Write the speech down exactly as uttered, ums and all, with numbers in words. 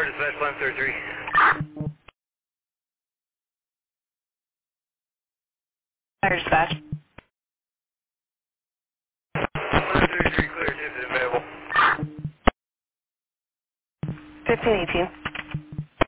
dispatch one thirty-three. Fire dispatch. one thirty-three, clear, tip is available. fifteen eighteen.